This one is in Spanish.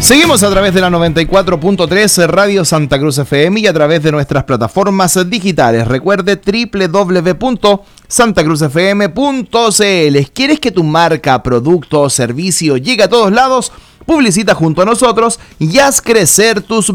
Seguimos a través de la 94.3 Radio Santa Cruz FM y a través de nuestras plataformas digitales. Recuerde www.santacruzfm.cl. ¿Quieres que tu marca, producto o servicio llegue a todos lados? Publicita junto a nosotros y haz crecer tus